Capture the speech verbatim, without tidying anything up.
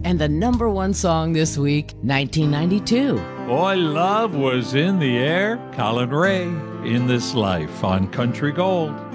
And the number one song this week, nineteen ninety-two. Boy, love was in the air. Colin Ray, In This Life on Country Gold.